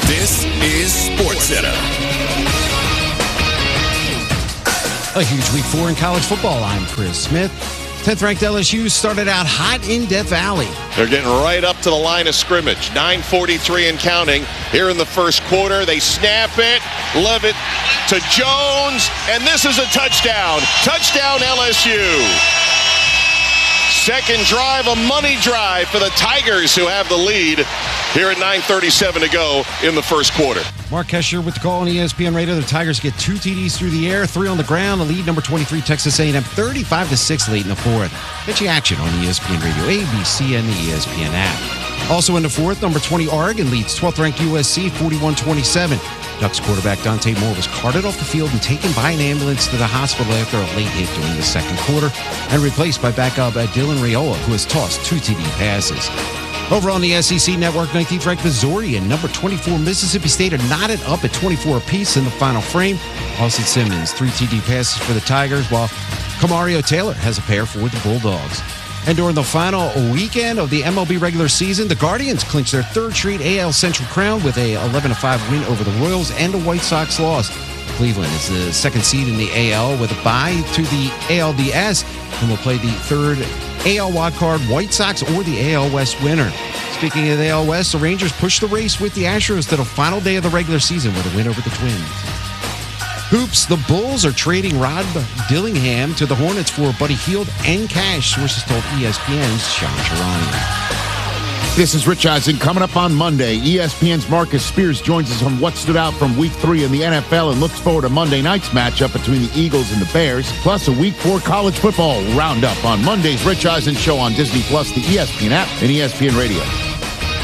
This is SportsCenter. A huge week 4 in college football. I'm Chris Smith. 10th-ranked LSU started out hot in Death Valley. They're getting right up to the line of scrimmage. 9:43 and counting here in the first quarter. They snap it, Levitt to Jones, and this is a touchdown. Touchdown LSU. Second drive, a money drive for the Tigers, who have the lead here at 9:37 to go in the first quarter. Mark Kesher with the call on ESPN Radio. The Tigers get 2 TDs through the air, 3 on the ground. The lead, number 23, Texas A&M, 35-6 late in the fourth. Get you action on ESPN Radio, ABC, and the ESPN app. Also in the fourth, number 20, Oregon leads 12th-ranked USC, 41-27. Ducks quarterback Dante Moore was carted off the field and taken by an ambulance to the hospital after a late hit during the second quarter, and replaced by backup Dylan Raiola, who has tossed 2 TD passes. Over on the SEC Network, 19th-ranked Missouri and number 24 Mississippi State are knotted up at 24 apiece in the final frame. Austin Simmons, 3 TD passes for the Tigers, while Kamario Taylor has a pair for the Bulldogs. And during the final weekend of the MLB regular season, the Guardians clinched their 3rd straight AL Central crown with a 11-5 win over the Royals and a White Sox loss. Cleveland is the 2nd seed in the AL with a bye to the ALDS and will play the 3rd AL wildcard White Sox or the AL West winner. Speaking of the AL West, the Rangers pushed the race with the Astros to the final day of the regular season with a win over the Twins. Hoops, the Bulls are trading Rod Dillingham to the Hornets for Buddy Hield and cash, sources told ESPN's Sean Sharani. This is Rich Eisen. Coming up on Monday, ESPN's Marcus Spears joins us on what stood out from Week 3 in the NFL and looks forward to Monday night's matchup between the Eagles and the Bears, plus a Week 4 college football roundup on Monday's Rich Eisen Show on Disney+, the ESPN app, and ESPN Radio.